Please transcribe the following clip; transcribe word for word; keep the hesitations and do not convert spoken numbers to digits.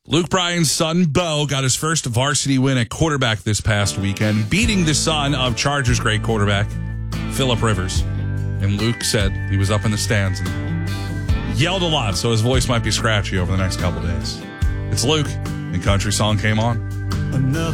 Luke Bryan's son, Bo, got his first varsity win at quarterback this past weekend, beating the son of Chargers great quarterback, Phillip Rivers. And Luke said he was up in the stands and yelled a lot, so his voice might be scratchy over the next couple days. It's Luke, and Country Song came on. Another